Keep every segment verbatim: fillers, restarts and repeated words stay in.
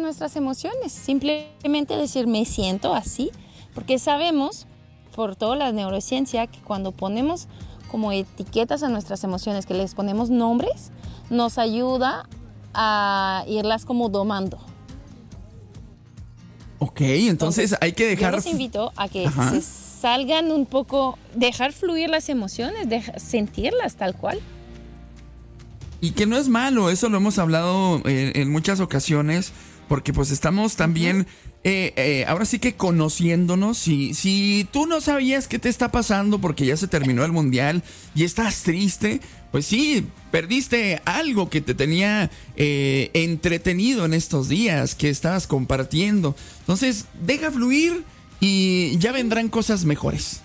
nuestras emociones. Simplemente decir, me siento así, porque sabemos, por toda la neurociencia, que cuando ponemos como etiquetas a nuestras emociones, que les ponemos nombres, nos ayuda a irlas como domando. Ok, entonces, entonces hay que dejar... Yo los invito a que Ajá. se salgan un poco, dejar fluir las emociones, dejar, sentirlas tal cual. Y que no es malo, eso lo hemos hablado en, en muchas ocasiones, porque pues estamos también, eh, eh, ahora sí que conociéndonos. Si, si tú no sabías qué te está pasando porque ya se terminó el mundial y estás triste, pues sí, perdiste algo que te tenía eh, entretenido en estos días, que estabas compartiendo. Entonces, deja fluir y ya vendrán cosas mejores.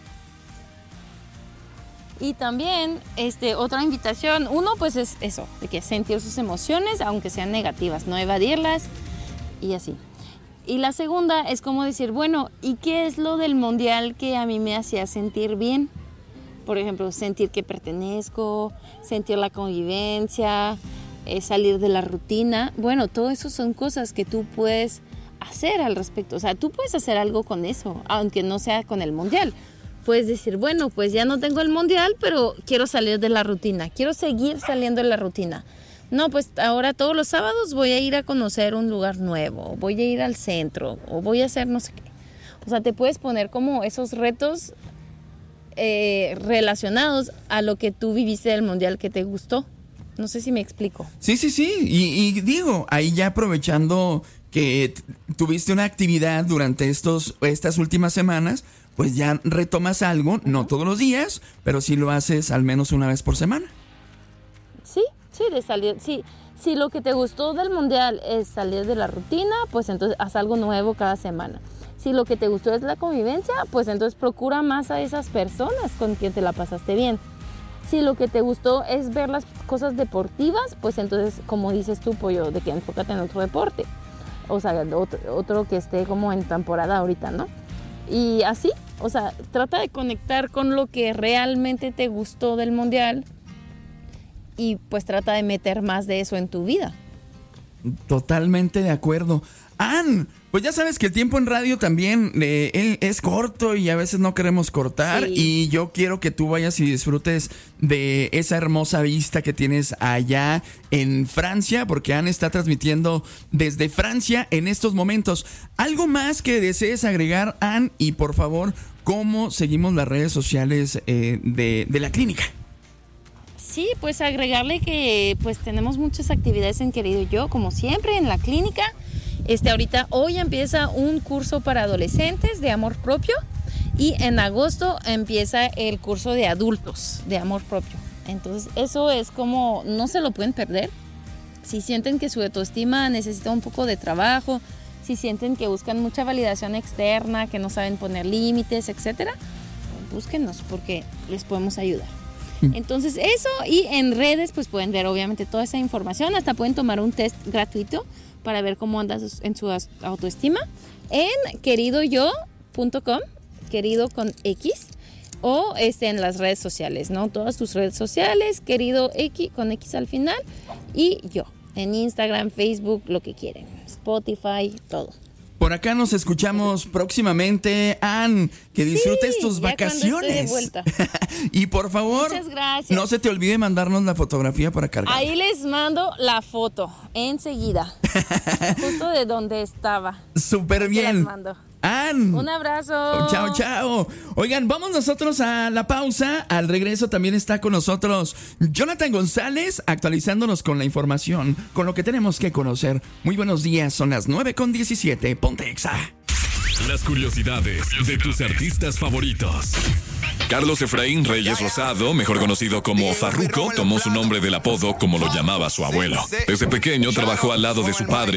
Y también, este, otra invitación, uno pues es eso, de que sentir sus emociones, aunque sean negativas, no evadirlas y así. Y la segunda es como decir, bueno, ¿y qué es lo del mundial que a mí me hacía sentir bien? Por ejemplo, sentir que pertenezco, sentir la convivencia, eh, salir de la rutina. Bueno, todo eso son cosas que tú puedes hacer al respecto. O sea, tú puedes hacer algo con eso, aunque no sea con el mundial. Puedes decir, bueno, pues ya no tengo el mundial, pero quiero salir de la rutina, quiero seguir saliendo de la rutina. No, pues ahora todos los sábados voy a ir a conocer un lugar nuevo, voy a ir al centro, o voy a hacer no sé qué. O sea, te puedes poner como esos retos eh, relacionados a lo que tú viviste del mundial que te gustó. No sé si me explico. Sí, sí, sí. Y, y digo, ahí ya aprovechando que t- tuviste una actividad durante estos, estas últimas semanas, pues ya retomas algo, no todos los días, pero sí lo haces al menos una vez por semana. Sí, sí, de salir, sí. Si lo que te gustó del mundial es salir de la rutina, pues entonces haz algo nuevo cada semana. Si lo que te gustó es la convivencia, pues entonces procura más a esas personas con quien te la pasaste bien. Si lo que te gustó es ver las cosas deportivas, pues entonces, como dices tú, Pollo, de que enfócate en otro deporte. O sea, otro, otro que esté como en temporada ahorita, ¿no? Y así, o sea, trata de conectar con lo que realmente te gustó del mundial y pues trata de meter más de eso en tu vida. Totalmente de acuerdo. Ann, pues ya sabes que el tiempo en radio también eh, es corto y a veces no queremos cortar. Sí. Y yo quiero que tú vayas y disfrutes de esa hermosa vista que tienes allá en Francia, porque Ann está transmitiendo desde Francia en estos momentos. ¿Algo más que desees agregar, Ann? Y por favor, ¿cómo seguimos las redes sociales eh, de, de la clínica? Sí, pues agregarle que pues tenemos muchas actividades en Querido Yo, como siempre, en la clínica. Este, ahorita, hoy empieza un curso para adolescentes de amor propio y en agosto empieza el curso de adultos de amor propio. Entonces, eso es como, no se lo pueden perder. Si sienten que su autoestima necesita un poco de trabajo, si sienten que buscan mucha validación externa, que no saben poner límites, etcétera, pues búsquenos porque les podemos ayudar. Entonces eso, y en redes pues pueden ver obviamente toda esa información, hasta pueden tomar un test gratuito para ver cómo andas en su autoestima en querido yo punto com, querido con X, o este, en las redes sociales, ¿no? Todas tus redes sociales, querido X con X al final, y yo, en Instagram, Facebook, lo que quieren, Spotify, todo. Por acá nos escuchamos próximamente, Ann, que disfrutes sí, tus vacaciones. Y por favor, no se te olvide mandarnos la fotografía para cargar. Ahí les mando la foto enseguida, justo de donde estaba. Súper bien. Las mando. Ann. Un abrazo. Chao, chao. Oigan, vamos nosotros a la pausa. Al regreso también está con nosotros Jonathan González, actualizándonos con la información, con lo que tenemos que conocer. Muy buenos días, son las nueve con diecisiete. Ponte Exa. Las curiosidades de tus artistas favoritos. Carlos Efraín Reyes Rosado, mejor conocido como Farruko, tomó su nombre del apodo como lo llamaba su abuelo. Desde pequeño trabajó al lado de su padre